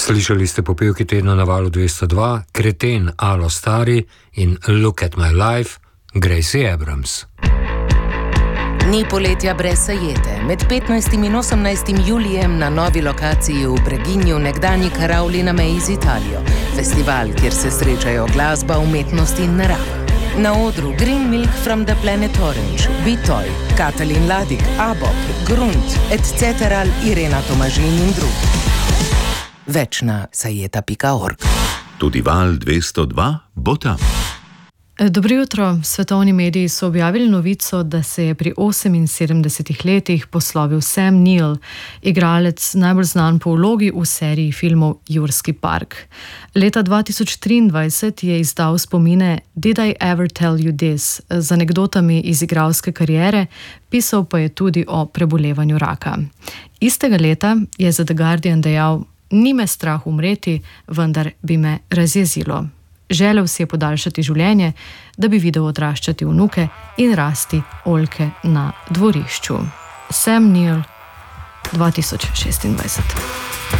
Slišali ste popevki tedna na Valu 202, Kreten Alo Stari in Look at My Life, Gracie Abrams. Ni poletja brez Sajete. Med 15. in 18. julijem na novi lokaciji v Breginju, nekdanji Karavli na meji z Italijo. Festival, kjer se srečajo glasba, umetnost in narava. Na odru Green Milk from the Planet Orange, Bitoy, Katalin Ladik, Abok, Grunt, etc. Irena Tomažin in drugi. Več na sajeta.org. Tudi Val 202 bo tam. Dobro jutro. Svetovni mediji so objavili novico, da se je pri 78 letih poslovil Sam Neill, igralec najbolj znan po vlogi v seriji filmov Jurski park. Leta 2023 je izdal spomine Did I Ever Tell You This z anekdotami iz igralske kariere, pisal pa je tudi o prebolevanju raka. Istega leta je za The Guardian dejal: "Ni me strah umreti, vendar bi me razjezilo." Želel si je podaljšati življenje, da bi videl odraščati vnuke in rasti oljke na dvorišču. Sam Neill, 2026.